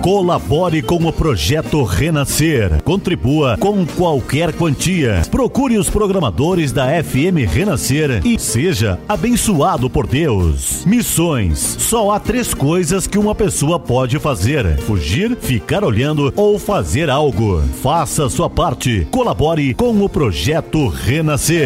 Colabore com o Projeto Renascer. Contribua com qualquer quantia. Procure os programadores da FM Renascer e seja abençoado por Deus. Missões. Só há 3 coisas que uma pessoa pode fazer: fugir, ficar olhando ou fazer algo. Faça a sua parte. Colabore com o Projeto Renascer.